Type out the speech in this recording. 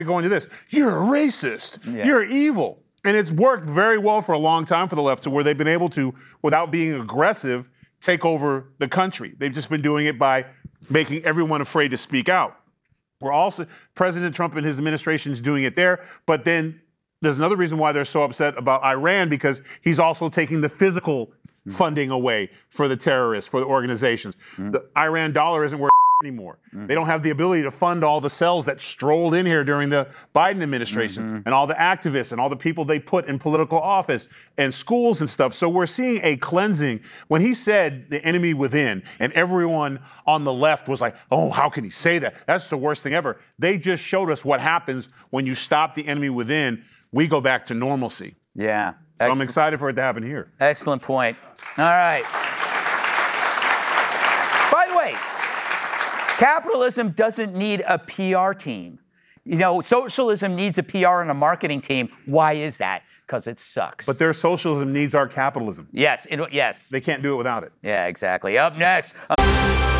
going to this. You're a racist. Yeah. You're evil. And it's worked very well for a long time for the left to where they've been able to, without being aggressive, take over the country. They've just been doing it by making everyone afraid to speak out. We're also, President Trump and his administration is doing it there, but then there's another reason why they're so upset about Iran, because he's also taking the physical funding away for the terrorists, for the organizations. The Iran dollar isn't worth anymore. They don't have the ability to fund all the cells that strolled in here during the Biden administration and all the activists and all the people they put in political office and schools and stuff. So we're seeing a cleansing. When he said the enemy within, and everyone on the left was like, oh, how can he say that? That's the worst thing ever. They just showed us what happens when you stop the enemy within. We go back to normalcy. Yeah. So I'm excited for it to happen here. Excellent point. All right. By the way, capitalism doesn't need a PR team. You know, socialism needs a PR and a marketing team. Why is that? Because it sucks. But their socialism needs our capitalism. Yes. Yes. They can't do it without it. Yeah, exactly. Up next.